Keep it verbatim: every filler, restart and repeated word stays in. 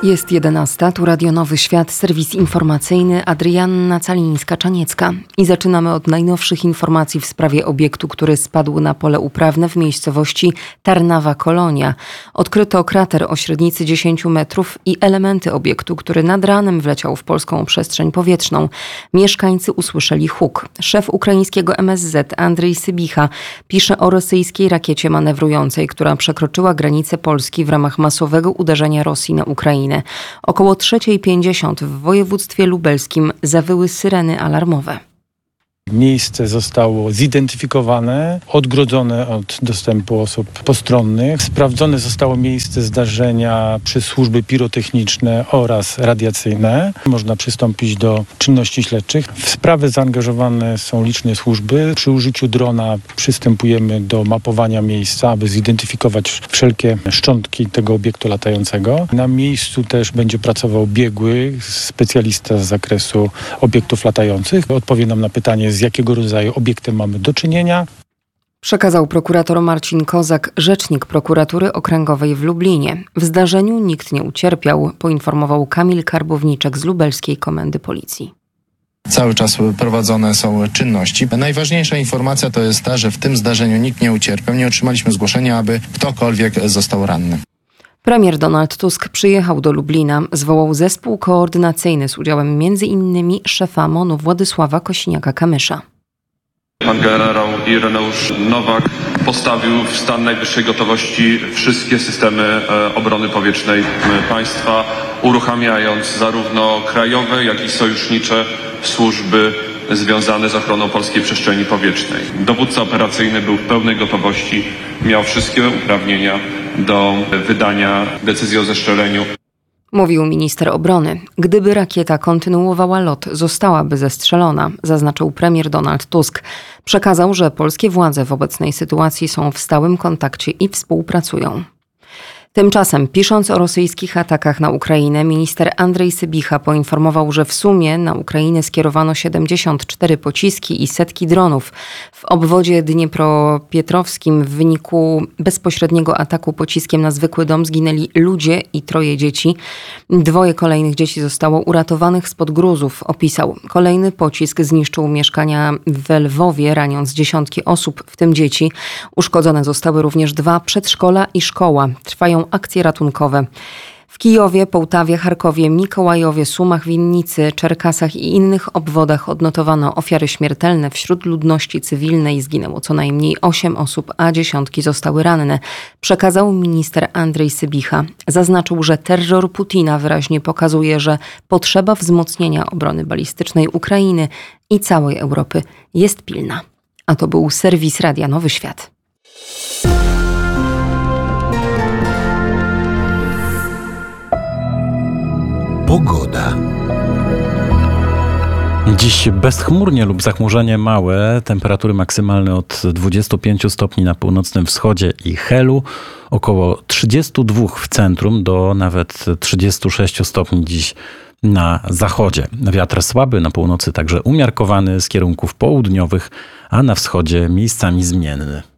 Jest jedenasta, tu Radio Nowy Świat, serwis informacyjny, Adrianna Calińska-Czaniecka. I zaczynamy od najnowszych informacji w sprawie obiektu, który spadł na pole uprawne w miejscowości Tarnawa-Kolonia. Odkryto krater o średnicy dziesięć metrów i elementy obiektu, który nad ranem wleciał w polską przestrzeń powietrzną. Mieszkańcy usłyszeli huk. Szef ukraińskiego M S Z Andrzej Sybicha pisze o rosyjskiej rakiecie manewrującej, która przekroczyła granicę Polski w ramach masowego uderzenia Rosji na Ukrainę. Około trzecia pięćdziesiąt w województwie lubelskim zawyły syreny alarmowe. Miejsce zostało zidentyfikowane, odgrodzone od dostępu osób postronnych. Sprawdzone zostało miejsce zdarzenia przez służby pirotechniczne oraz radiacyjne. Można przystąpić do czynności śledczych. W sprawę zaangażowane są liczne służby. Przy użyciu drona przystępujemy do mapowania miejsca, aby zidentyfikować wszelkie szczątki tego obiektu latającego. Na miejscu też będzie pracował biegły, specjalista z zakresu obiektów latających. Odpowie nam na pytanie, z jakiego rodzaju obiektem mamy do czynienia. Przekazał prokurator Marcin Kozak, rzecznik prokuratury okręgowej w Lublinie. W zdarzeniu nikt nie ucierpiał, poinformował Kamil Karbowniczek z lubelskiej komendy policji. Cały czas prowadzone są czynności. Najważniejsza informacja to jest ta, że w tym zdarzeniu nikt nie ucierpiał. Nie otrzymaliśmy zgłoszenia, aby ktokolwiek został ranny. Premier Donald Tusk przyjechał do Lublina, zwołał zespół koordynacyjny z udziałem między innymi szefa M O N-u Władysława Kosiniaka-Kamysza. Pan generał Ireneusz Nowak postawił w stan najwyższej gotowości wszystkie systemy obrony powietrznej państwa, uruchamiając zarówno krajowe, jak i sojusznicze służby związane z ochroną polskiej przestrzeni powietrznej. Dowódca operacyjny był w pełnej gotowości, miał wszystkie uprawnienia do wydania decyzji o zestrzeleniu. Mówił minister obrony. Gdyby rakieta kontynuowała lot, zostałaby zestrzelona, zaznaczył premier Donald Tusk. Przekazał, że polskie władze w obecnej sytuacji są w stałym kontakcie i współpracują. Tymczasem, pisząc o rosyjskich atakach na Ukrainę, minister Andrzej Sybicha poinformował, że w sumie na Ukrainę skierowano siedemdziesiąt cztery pociski i setki dronów. W obwodzie dniepropietrowskim w wyniku bezpośredniego ataku pociskiem na zwykły dom zginęli ludzie i troje dzieci. Dwoje kolejnych dzieci zostało uratowanych spod gruzów, opisał. Kolejny pocisk zniszczył mieszkania w Lwowie, raniąc dziesiątki osób, w tym dzieci. Uszkodzone zostały również dwa przedszkola i szkoła. Trwają akcje ratunkowe. W Kijowie, Połtawie, Charkowie, Mikołajowie, Sumach, Winnicy, Czerkasach i innych obwodach odnotowano ofiary śmiertelne. Wśród ludności cywilnej zginęło co najmniej osiem osób, a dziesiątki zostały ranne. Przekazał minister Andrzej Sybicha. Zaznaczył, że terror Putina wyraźnie pokazuje, że potrzeba wzmocnienia obrony balistycznej Ukrainy i całej Europy jest pilna. A to był serwis Radia Nowy Świat. Pogoda. Dziś bezchmurnie lub zachmurzenie małe, temperatury maksymalne od dwudziestu pięciu stopni na północnym wschodzie i Helu, około trzydziestu dwóch w centrum do nawet trzydziestu sześciu stopni dziś na zachodzie. Wiatr słaby, na północy także umiarkowany z kierunków południowych, a na wschodzie miejscami zmienny.